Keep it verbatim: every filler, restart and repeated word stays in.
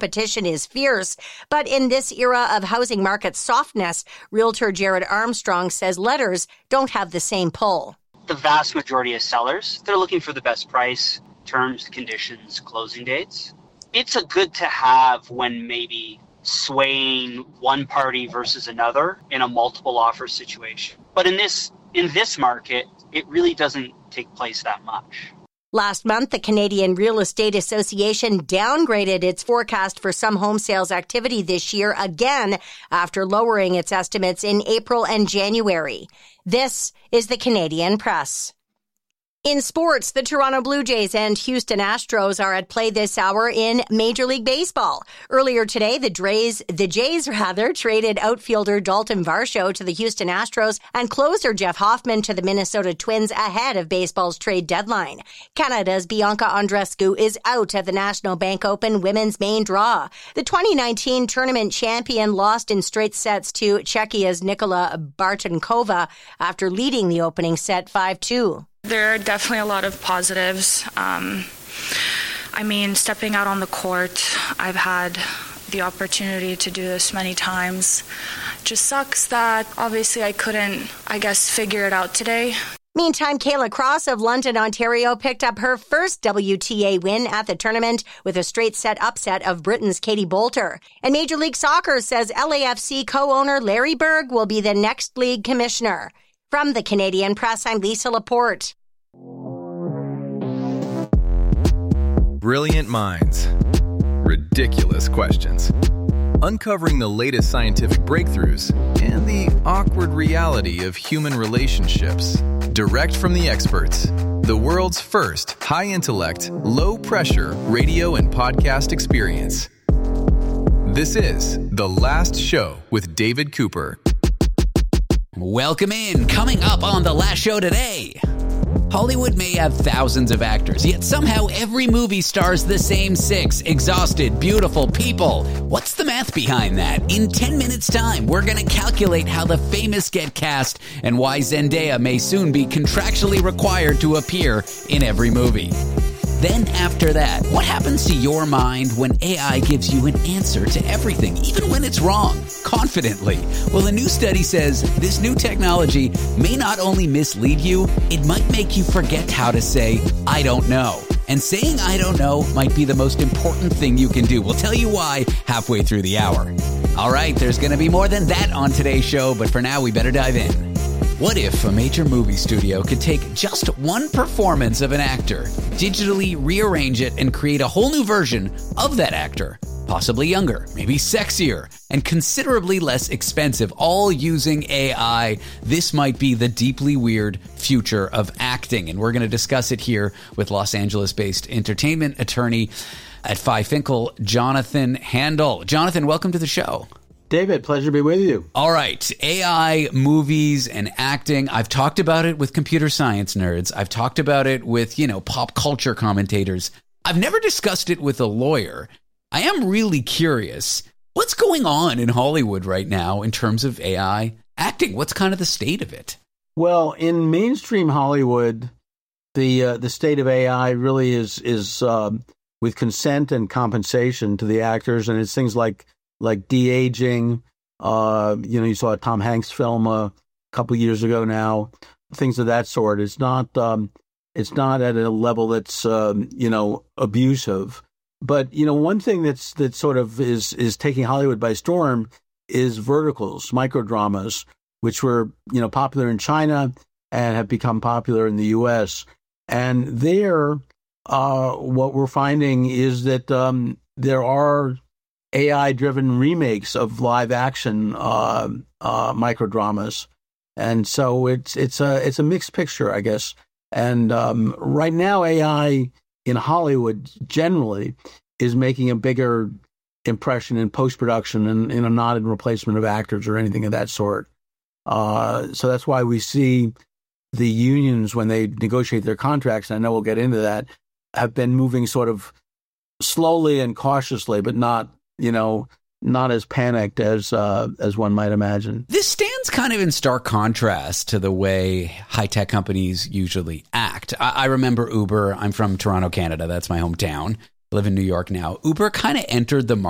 competition is fierce. But in this era of housing market softness, realtor Jared Armstrong says letters don't have the same pull. The vast majority of sellers, they're looking for the best price, terms, conditions, closing dates. It's a good to have when maybe swaying one party versus another in a multiple offer situation. But in this in this market, it really doesn't take place that much. Last month, the Canadian Real Estate Association downgraded its forecast for some home sales activity this year again after lowering its estimates in April and January. This is the Canadian Press. In sports, the Toronto Blue Jays and Houston Astros are at play this hour in Major League Baseball. Earlier today, the Jays, the Jays rather, traded outfielder Dalton Varsho to the Houston Astros and closer Jeff Hoffman to the Minnesota Twins ahead of baseball's trade deadline. Canada's Bianca Andreescu is out at the National Bank Open women's main draw. The twenty nineteen tournament champion lost in straight sets to Czechia's Nikola Bartonkova after leading the opening set five two. There are definitely a lot of positives. Um, I mean, stepping out on the court, I've had the opportunity to do this many times. Just sucks that obviously I couldn't, I guess, figure it out today. Meantime, Kayla Cross of London, Ontario picked up her first W T A win at the tournament with a straight-set upset of Britain's Katie Boulter. And Major League Soccer says L A F C co-owner Larry Berg will be the next league commissioner. From the Canadian Press, I'm Lisa Laporte. Brilliant minds. Ridiculous questions. Uncovering the latest scientific breakthroughs and the awkward reality of human relationships. Direct from the experts. The world's first high-intellect, low-pressure radio and podcast experience. This is The Last Show with David Cooper. Welcome in. Coming up on The Last Show today. Hollywood may have thousands of actors, yet somehow every movie stars the same six exhausted, beautiful people. What's the math behind that? In ten minutes' time, we're going to calculate how the famous get cast and why Zendaya may soon be contractually required to appear in every movie. Then after that, what happens to your mind when A I gives you an answer to everything, even when it's wrong, confidently? Well, a new study says this new technology may not only mislead you, it might make you forget how to say, I don't know. And saying I don't know might be the most important thing you can do. We'll tell you why halfway through the hour. All right, there's going to be more than that on today's show, but for now, we better dive in. What if a major movie studio could take just one performance of an actor, digitally rearrange it, and create a whole new version of that actor? Possibly younger, maybe sexier, and considerably less expensive, all using A I. This might be the deeply weird future of acting, and we're going to discuss it here with Los Angeles-based entertainment attorney at Phi Finkel, Jonathan Handel. Jonathan, welcome to the show. David, pleasure to be with you. All right. A I, movies, and acting. I've talked about it with computer science nerds. I've talked about it with, you know, pop culture commentators. I've never discussed it with a lawyer. I am really curious. What's going on in Hollywood right now in terms of A I acting? What's kind of the state of it? Well, in mainstream Hollywood, the uh, the state of A I really is is uh, with consent and compensation to the actors, and it's things like like de-aging. Uh, you know, you saw a Tom Hanks film a couple of years ago now, things of that sort. It's not um, it's not at a level that's um, you know abusive. But you know, one thing that's that sort of is is taking Hollywood by storm is verticals, microdramas, which were you know popular in China and have become popular in the U S. And there, uh, what we're finding is that um, there are A I-driven remakes of live-action uh, uh, microdramas, and so it's it's a it's a mixed picture, I guess. And um, right now, A I in Hollywood generally is making a bigger impression in post-production, and you know, not in replacement of actors or anything of that sort. Uh, so that's why we see the unions, when they negotiate their contracts, and I know we'll get into that, have been moving sort of slowly and cautiously, but not, you know, not as panicked as uh, as one might imagine. This stands kind of in stark contrast to the way high-tech companies usually act. I, I remember Uber. I'm from Toronto, Canada. That's my hometown. I live in New York now. Uber kind of entered the market